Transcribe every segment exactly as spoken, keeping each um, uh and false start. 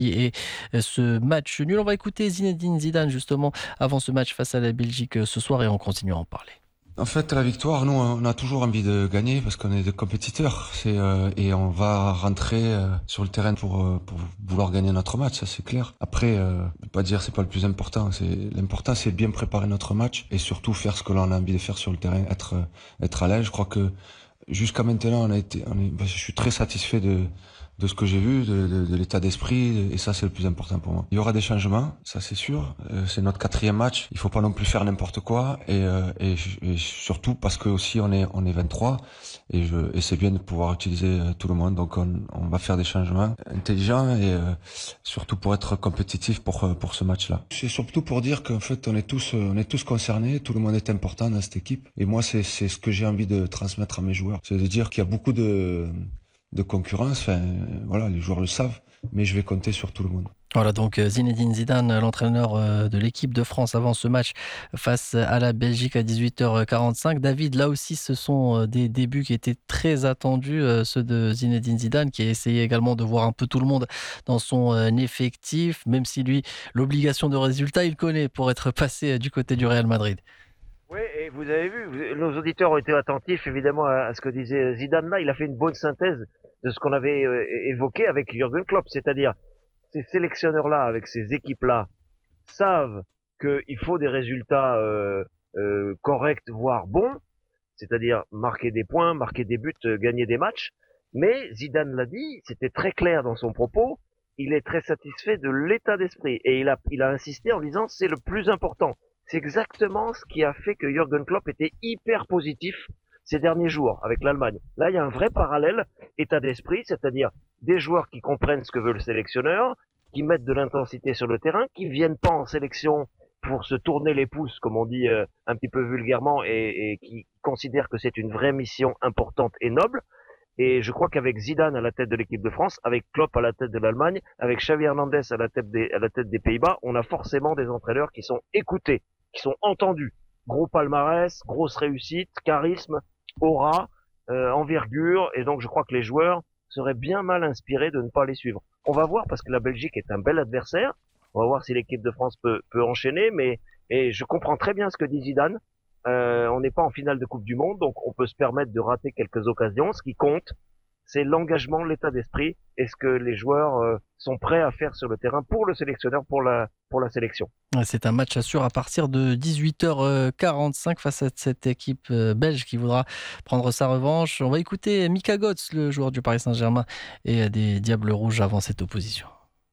et ce match nul. On va écouter Zinedine Zidane justement avant ce match face à la Belgique ce soir et on continue à en parler. En fait, la victoire, nous, on a toujours envie de gagner parce qu'on est des compétiteurs. C'est euh, et on va rentrer euh, sur le terrain pour euh, pour vouloir gagner notre match, ça c'est clair. Après, euh, je peux pas dire c'est pas le plus important. C'est l'important, c'est bien préparer notre match et surtout faire ce que l'on a envie de faire sur le terrain, être euh, être à l'aise. Je crois que jusqu'à maintenant, on a été, on est, ben, je suis très satisfait de de ce que j'ai vu, de, de, de l'état d'esprit, et ça c'est le plus important pour moi. Il y aura des changements, ça c'est sûr. Euh, c'est notre quatrième match, il faut pas non plus faire n'importe quoi, et, euh, et, et surtout parce que aussi on est on est vingt-trois, et, je, et c'est bien de pouvoir utiliser tout le monde. Donc on, on va faire des changements intelligents et euh, surtout pour être compétitif pour pour ce match-là. C'est surtout pour dire qu'en fait on est tous on est tous concernés, tout le monde est important dans cette équipe, et moi c'est c'est ce que j'ai envie de transmettre à mes joueurs, c'est de dire qu'il y a beaucoup de de concurrence, enfin voilà, les joueurs le savent, mais je vais compter sur tout le monde. Voilà donc Zinedine Zidane, l'entraîneur de l'équipe de France avant ce match face à la Belgique à dix-huit heures quarante-cinq. David, là aussi ce sont des débuts qui étaient très attendus, ceux de Zinedine Zidane qui a essayé également de voir un peu tout le monde dans son effectif, même si lui, l'obligation de résultat, il connaît pour être passé du côté du Real Madrid. Oui, et vous avez vu, nos auditeurs ont été attentifs évidemment à, à ce que disait Zidane là. Il a fait une bonne synthèse de ce qu'on avait euh, évoqué avec Jürgen Klopp, c'est-à-dire ces sélectionneurs-là, avec ces équipes-là, savent qu'il faut des résultats euh, euh, corrects, voire bons, c'est-à-dire marquer des points, marquer des buts, euh, gagner des matchs. Mais Zidane l'a dit, c'était très clair dans son propos, il est très satisfait de l'état d'esprit. Et il a, il a insisté en disant c'est le plus important. C'est exactement ce qui a fait que Jürgen Klopp était hyper positif ces derniers jours avec l'Allemagne. Là, il y a un vrai parallèle état d'esprit, c'est-à-dire des joueurs qui comprennent ce que veut le sélectionneur, qui mettent de l'intensité sur le terrain, qui viennent pas en sélection pour se tourner les pouces, comme on dit euh, un petit peu vulgairement, et, et qui considèrent que c'est une vraie mission importante et noble. Et je crois qu'avec Zidane à la tête de l'équipe de France, avec Klopp à la tête de l'Allemagne, avec Xavi Hernandez à la tête des, à la tête des Pays-Bas, on a forcément des entraîneurs qui sont écoutés, qui sont entendus. Gros palmarès, grosse réussite, charisme, aura, euh, envergure, et donc je crois que les joueurs seraient bien mal inspirés de ne pas les suivre. On va voir parce que la Belgique est un bel adversaire. On va voir si l'équipe de France peut, peut enchaîner, mais et je comprends très bien ce que dit Zidane. Euh, on n'est pas en finale de Coupe du Monde, donc on peut se permettre de rater quelques occasions. Ce qui compte, c'est l'engagement, l'état d'esprit et ce que les joueurs euh, sont prêts à faire sur le terrain pour le sélectionneur, pour la, pour la sélection. C'est un match à suivre à partir de dix-huit heures quarante-cinq face à cette équipe belge qui voudra prendre sa revanche. On va écouter Mika Götze, le joueur du Paris Saint-Germain et des Diables Rouges avant cette opposition.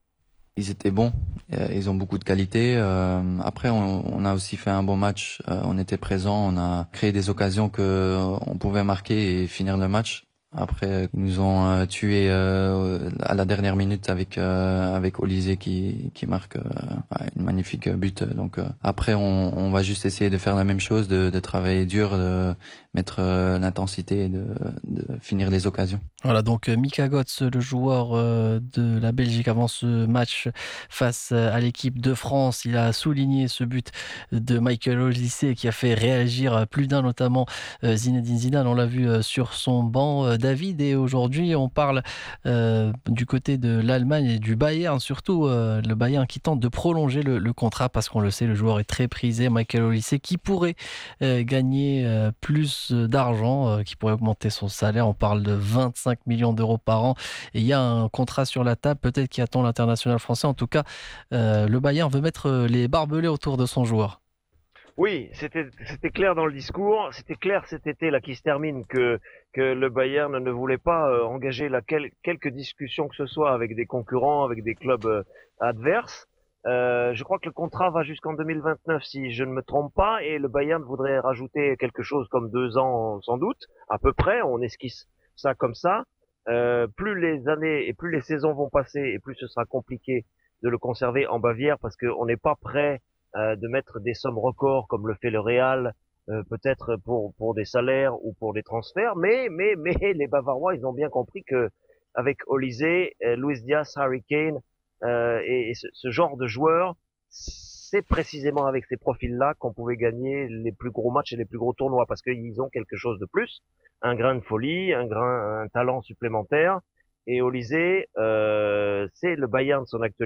Ils étaient bons, ils ont beaucoup de qualité. Après, on, on a aussi fait un bon match. On était présent, on a créé des occasions que on pouvait marquer et finir le match. Après, ils nous ont euh, tués euh, à la dernière minute avec euh, avec Olysée qui qui marque euh, une magnifique but. Donc euh, après, on, on va juste essayer de faire la même chose, de, de travailler dur, de mettre euh, l'intensité et de, de finir les occasions. Voilà donc Mika Götze, le joueur euh, de la Belgique avant ce match face à l'équipe de France. Il a souligné ce but de Michael Olise qui a fait réagir plus d'un, notamment euh, Zinedine Zidane. On l'a vu euh, sur son banc. Euh, David, et aujourd'hui on parle euh, du côté de l'Allemagne et du Bayern, surtout euh, le Bayern qui tente de prolonger le, le contrat parce qu'on le sait, le joueur est très prisé, Michael Olise, qui pourrait euh, gagner euh, plus d'argent, euh, qui pourrait augmenter son salaire. On parle de vingt-cinq millions d'euros par an et il y a un contrat sur la table, peut-être qui attend l'international français. En tout cas, euh, le Bayern veut mettre les barbelés autour de son joueur. Oui, c'était c'était clair dans le discours, c'était clair cet été là qui se termine que que le Bayern ne voulait pas euh, engager la quel, quelques discussions que ce soit avec des concurrents, avec des clubs euh, adverses. Euh, je crois que le contrat va jusqu'en deux mille vingt-neuf si je ne me trompe pas, et le Bayern voudrait rajouter quelque chose comme deux ans sans doute, à peu près. On esquisse ça comme ça. Euh, plus les années et plus les saisons vont passer, et plus ce sera compliqué de le conserver en Bavière parce qu'on n'est pas prêt Euh, de mettre des sommes records comme le fait le Real, euh, peut-être pour pour des salaires ou pour des transferts, mais mais mais les Bavarois ils ont bien compris que avec Olysée, euh, Luis Diaz, Harry Kane euh, et, et ce, ce genre de joueurs, c'est précisément avec ces profils-là qu'on pouvait gagner les plus gros matchs et les plus gros tournois parce qu'ils ont quelque chose de plus, un grain de folie, un grain, un talent supplémentaire. Et Olysée, euh, c'est le Bayern de son actualité.